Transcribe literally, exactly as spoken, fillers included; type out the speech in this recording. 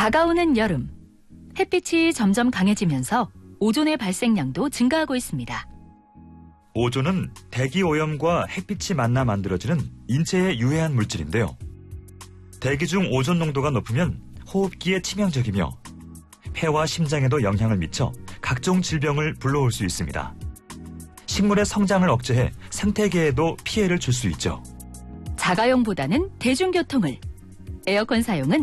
다가오는 여름, 햇빛이 점점 강해지면서 오존의 발생량도 증가하고 있습니다. 오존은 대기 오염과 햇빛이 만나 만들어지는 인체에 유해한 물질인데요. 대기 중 오존 농도가 높으면 호흡기에 치명적이며 폐와 심장에도 영향을 미쳐 각종 질병을 불러올 수 있습니다. 식물의 성장을 억제해 생태계에도 피해를 줄 수 있죠. 자가용보다는 대중교통을, 에어컨 사용은